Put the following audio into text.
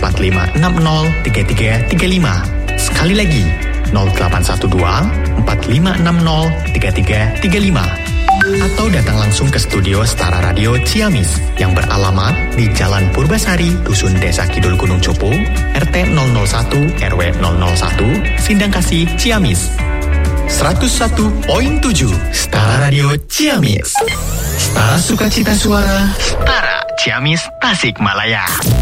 0812-4560-3335. Sekali lagi, 0812-4560-3335. Atau datang langsung ke studio Setara Radio Ciamis yang beralamat di Jalan Purbasari, Dusun Desa Kidul Gunung Copo, RT 001 RW 001, Sindangkasih, Ciamis. 101.7 Setara Radio Ciamis. Setara sukacita suara, Setara Ciamis Tasikmalaya.